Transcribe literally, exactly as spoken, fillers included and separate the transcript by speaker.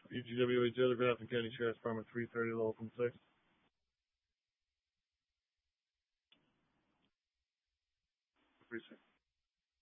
Speaker 1: E G W A J, the Grafton County Sheriff's Department, three thirty, Littleton six. Precinct.